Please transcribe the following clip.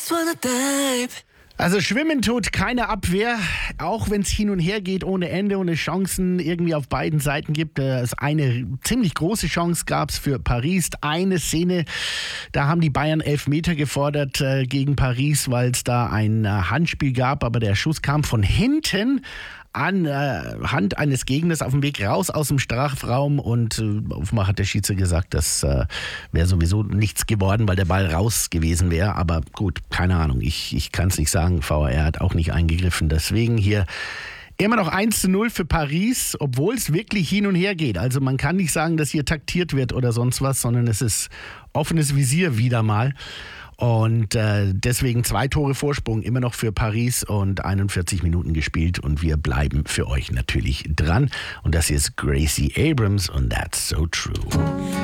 Also schwimmen tut keine Abwehr, auch wenn es hin und her geht ohne Ende und es Chancen irgendwie auf beiden Seiten gibt. Es eine ziemlich große Chance gab es für Paris. Eine Szene, da haben die Bayern Elfmeter gefordert gegen Paris, weil es da ein Handspiel gab, aber der Schuss kam von hinten an Hand eines Gegners auf dem Weg raus aus dem Strafraum und offenbar hat der Schiedsrichter gesagt, das wäre sowieso nichts geworden, weil der Ball raus gewesen wäre. Aber gut, keine Ahnung, ich kann es nicht sagen. VAR hat auch nicht eingegriffen. Deswegen hier immer noch 1:0 für Paris, obwohl es wirklich hin und her geht. Also man kann nicht sagen, dass hier taktiert wird oder sonst was, sondern es ist offenes Visier wieder mal. Und deswegen 2 Tore Vorsprung immer noch für Paris und 41 Minuten gespielt. Und wir bleiben für euch natürlich dran. Und das hier ist Gracie Abrams und That's So True.